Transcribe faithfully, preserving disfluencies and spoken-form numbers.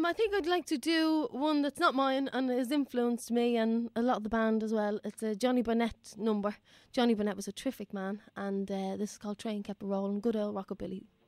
Um, I think I'd like to do one that's not mine and has influenced me and a lot of the band as well. It's a Johnny Burnett number. Johnny Burnett was a terrific man, and uh, this is called Train Kept a Rollin', good old rockabilly.